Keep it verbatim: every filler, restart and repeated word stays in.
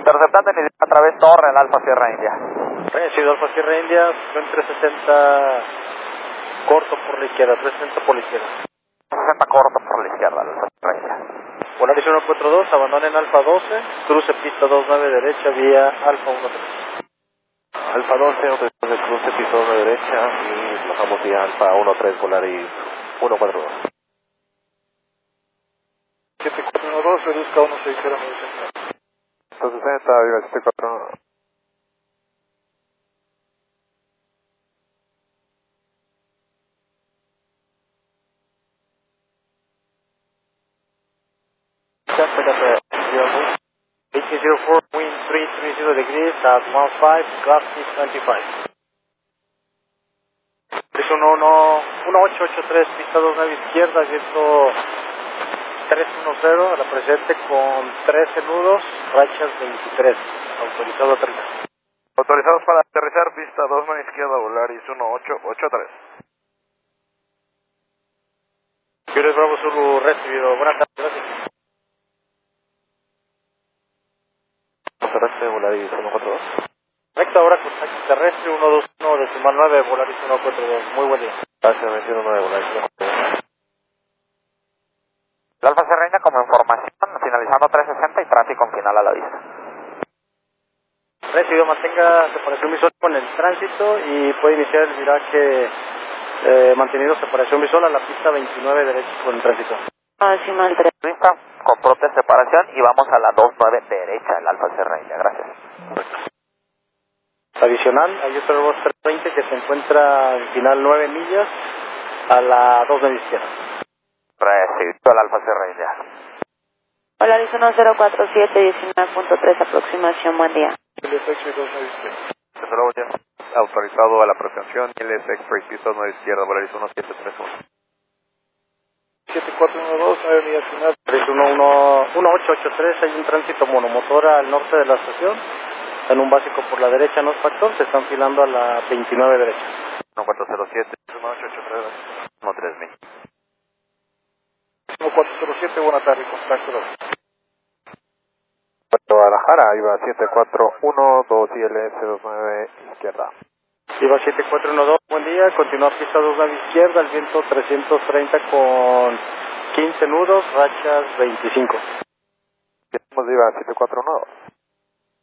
Interceptante a través Torre, el Alfa Sierra India. Recibido Alfa Sierra India, son trescientos sesenta corto por la izquierda, trescientos sesenta por la izquierda. sesenta corto por la izquierda, el Alfa Sierra India. Polaris ciento cuarenta y dos, abandonen Alfa doce, cruce pista veintinueve derecha vía Alfa trece. Alfa doce, autorizado de cruce pista veintinueve derecha y bajamos vía Alfa trece, Polaris ciento cuarenta y dos. siete cuatro uno dos, reduzca uno seis cero nueve sesenta. ciento sesenta, viva siete cuatro uno. eighteen zero four, wind three thirty degrees at one five, gravity twenty-five. Es uno ocho ocho tres, pista veintinueve izquierda, viento tres uno cero, a la presente con trece nudos, rachas veintitrés, autorizado a aterrizar. Autorizados para aterrizar, pista veintinueve izquierda, Volaris ciento ochenta y tres. Quieres Bravo Zulu recibido, buenas tardes, gracias. Terrestre, Volaris ciento cuarenta y dos. Correcto, ahora contacto terrestre uno dos uno, decimal nueve, Volaris ciento cuarenta y dos, muy buen día. Gracias, veintiuno nueve, Volaris ciento cuarenta y dos. El Alfa Sierra India como información, finalizando trescientos sesenta y tráfico en final a la vista. Recibido, mantenga separación visual con el tránsito y puede iniciar el viraje eh, manteniendo separación visual a la pista veintinueve derecha con el tránsito. Decimal tres. Lista, con propia separación y vamos a la veintinueve derecha, el Alfa Sierra India, gracias. Adicional, hay otro Airbus trescientos veinte que se encuentra en final nueve millas a la veintinueve izquierda. Recibido el Alfa Sierra India. Polaris uno cero cuatro siete, diecinueve punto tres, aproximación, buen día. L S X veintinueve izquierda. Autorizado a la aproximación, L S X pista nueve izquierda, Volaris ciento setenta y uno. siete cuatro uno dos, nueve millas final. Polaris uno ocho ocho tres, hay un tránsito monomotor al norte de la estación. En un básico por la derecha no es factor, se están filando a la veintinueve derecha. uno cuatro cero siete, uno ocho ocho tres, uno tres mil. uno cuatro cero siete, buena tarde, contacto. Guadalajara, iba siete cuatro uno dos I L S veintinueve izquierda. Iba siete cuatro uno dos, buen día, continúa pista veintinueve izquierda, el viento trescientos treinta con quince nudos, rachas veinticinco. Iba siete cuatro uno dos.